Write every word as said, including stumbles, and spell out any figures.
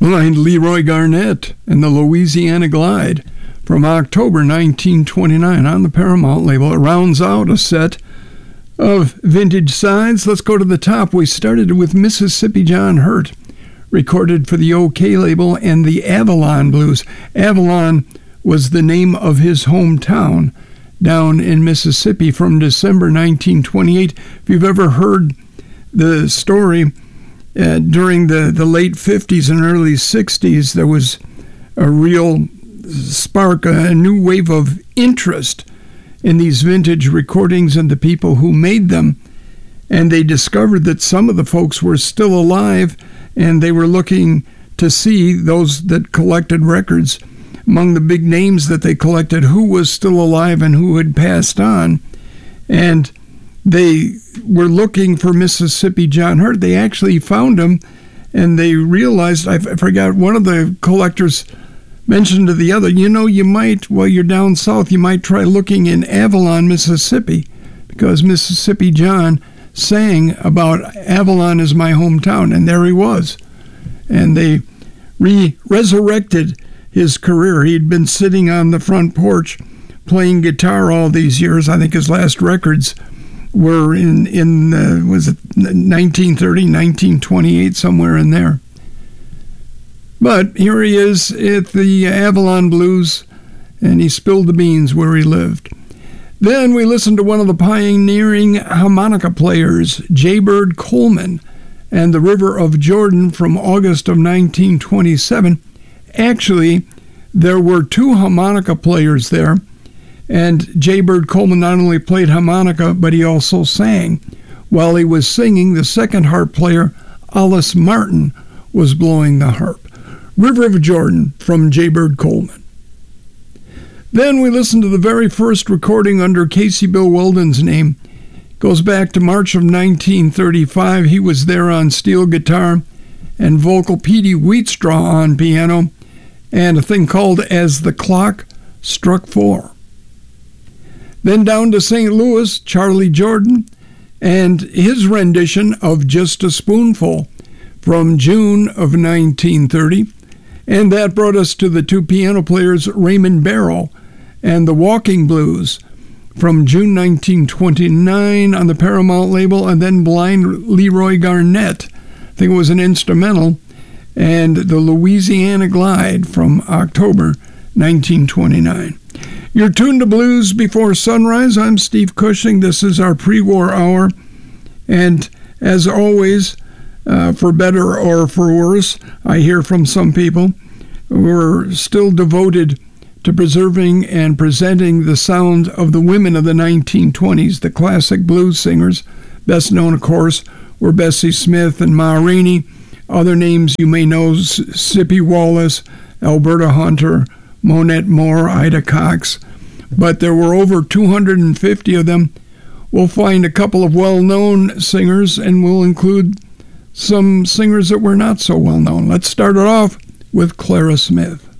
Blind Leroy Garnett and the Louisiana Glide from October nineteen twenty-nine on the Paramount label. It rounds out a set of vintage sides. Let's go to the top. We started with Mississippi John Hurt, recorded for the OK label, and the Avalon Blues. Avalon was the name of his hometown down in Mississippi from December nineteen twenty-eight. If you've ever heard the story, uh, during the, the late fifties and early sixties, there was a real spark, a new wave of interest in these vintage recordings and the people who made them. And they discovered that some of the folks were still alive, and they were looking to see, those that collected records, among the big names that they collected, who was still alive and who had passed on. And they were looking for Mississippi John Hurt. They actually found him, and they realized, I forgot, one of the collectors mentioned to the other, you know, you might, while you're down south, you might try looking in Avalon, Mississippi, because Mississippi John sang about Avalon is my hometown, and there he was. And they re- resurrected his career. He'd been sitting on the front porch playing guitar all these years. I think his last records were in, in uh, was it nineteen thirty, nineteen twenty-eight, somewhere in there. But here he is at the Avalon Blues, and he spilled the beans where he lived. Then we listened to one of the pioneering harmonica players, Jaybird Coleman, and the River of Jordan from August of nineteen twenty-seven. Actually, there were two harmonica players there, and Jaybird Coleman not only played harmonica, but he also sang. While he was singing, the second harp player, Alice Martin, was blowing the harp. River of Jordan from Jaybird Coleman. Then we listened to the very first recording under Casey Bill Weldon's name. It goes back to March of nineteen thirty-five. He was there on steel guitar and vocal, Petey Wheatstraw on piano, and a thing called As the Clock Struck Four. Then down to Saint Louis, Charlie Jordan, and his rendition of Just a Spoonful from June of nineteen thirty. And that brought us to the two piano players, Raymond Barrow and the Walking Blues from June nineteen twenty-nine on the Paramount label, and then Blind Leroy Garnett, I think it was an instrumental, and the Louisiana Glide from October nineteen twenty-nine. You're tuned to Blues Before Sunrise. I'm Steve Cushing. This is our pre-war hour, and as always, Uh, for better or for worse, I hear from some people who are still devoted to preserving and presenting the sound of the women of the nineteen twenties, the classic blues singers. Best known, of course, were Bessie Smith and Ma Rainey. Other names you may know, Sippy Wallace, Alberta Hunter, Monette Moore, Ida Cox. But there were over two hundred fifty of them. We'll find a couple of well-known singers, and we'll include some singers that were not so well known. Let's start it off with Clara Smith.